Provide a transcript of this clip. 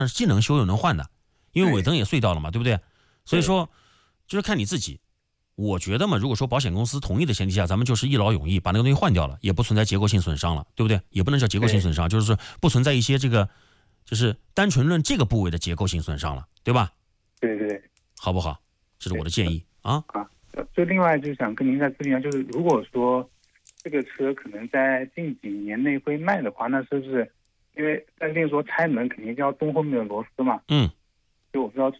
既能修又能换的，因为尾灯也碎掉了嘛，对不对？所以说就是看你自己。我觉得嘛，如果说保险公司同意的前提下，咱们就是一劳永逸，把那个东西换掉了，也不存在结构性损伤了，对不对？也不能叫结构性损伤，就是说不存在一些这个，就是单纯论这个部位的结构性损伤了，对吧？ 对对对， 好不好？这是我的建议啊。 就另外就想跟您再咨询一下，就是如果说这个车可能在近几年内会卖的话，那是不是因为在例如说拆门肯定就要动后面的螺丝嘛？ 嗯， 就我不知道